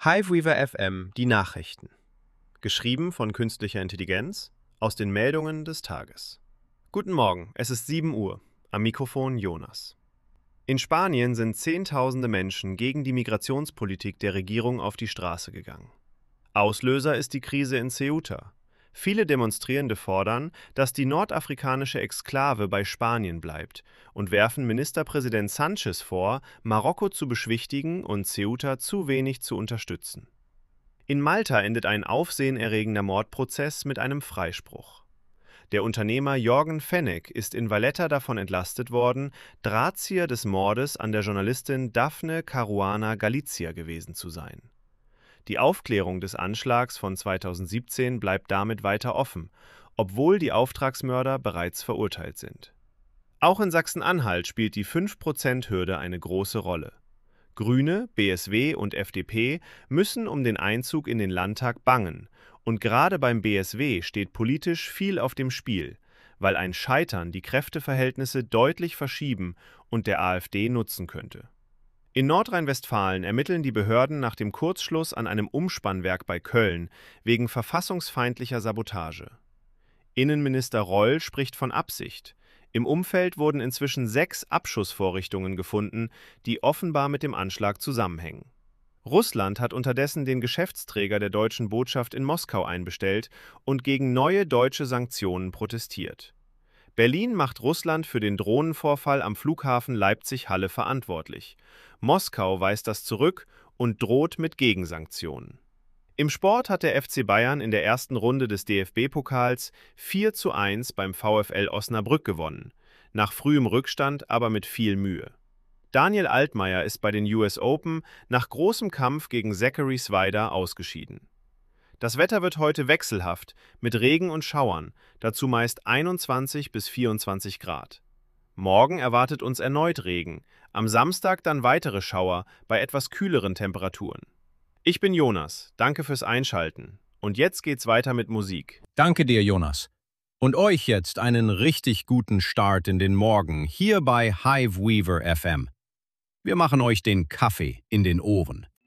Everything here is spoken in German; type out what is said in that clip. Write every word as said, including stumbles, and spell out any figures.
Hiveweaver F M, die Nachrichten. Geschrieben von künstlicher Intelligenz aus den Meldungen des Tages. Guten Morgen, es ist sieben Uhr. Am Mikrofon Jonas. In Spanien sind Zehntausende Menschen gegen die Migrationspolitik der Regierung auf die Straße gegangen. Auslöser ist die Krise in Ceuta. Viele Demonstrierende fordern, dass die nordafrikanische Exklave bei Spanien bleibt und werfen Ministerpräsident Sánchez vor, Marokko zu beschwichtigen und Ceuta zu wenig zu unterstützen. In Malta endet ein aufsehenerregender Mordprozess mit einem Freispruch. Der Unternehmer Jorgen Fenech ist in Valletta davon entlastet worden, Drahtzieher des Mordes an der Journalistin Daphne Caruana Galizia gewesen zu sein. Die Aufklärung des Anschlags von zweitausendsiebzehn bleibt damit weiter offen, obwohl die Auftragsmörder bereits verurteilt sind. Auch in Sachsen-Anhalt spielt die fünf Prozent Hürde eine große Rolle. Grüne, B S W und F D P müssen um den Einzug in den Landtag bangen, und gerade beim B S W steht politisch viel auf dem Spiel, weil ein Scheitern die Kräfteverhältnisse deutlich verschieben und der AfD nutzen könnte. In Nordrhein-Westfalen ermitteln die Behörden nach dem Kurzschluss an einem Umspannwerk bei Köln wegen verfassungsfeindlicher Sabotage. Innenminister Roll spricht von Absicht. Im Umfeld wurden inzwischen sechs Abschussvorrichtungen gefunden, die offenbar mit dem Anschlag zusammenhängen. Russland hat unterdessen den Geschäftsträger der deutschen Botschaft in Moskau einbestellt und gegen neue deutsche Sanktionen protestiert. Berlin macht Russland für den Drohnenvorfall am Flughafen Leipzig-Halle verantwortlich. Moskau weist das zurück und droht mit Gegensanktionen. Im Sport hat der F C Bayern in der ersten Runde des D F B-Pokals vier zu eins beim VfL Osnabrück gewonnen, nach frühem Rückstand aber mit viel Mühe. Daniel Altmaier ist bei den U S Open nach großem Kampf gegen Zachary Swider ausgeschieden. Das Wetter wird heute wechselhaft, mit Regen und Schauern, dazu meist einundzwanzig bis vierundzwanzig Grad. Morgen erwartet uns erneut Regen, am Samstag dann weitere Schauer bei etwas kühleren Temperaturen. Ich bin Jonas, danke fürs Einschalten. Und jetzt geht's weiter mit Musik. Danke dir, Jonas. Und euch jetzt einen richtig guten Start in den Morgen hier bei Hiveweaver F M. Wir machen euch den Kaffee in den Ohren.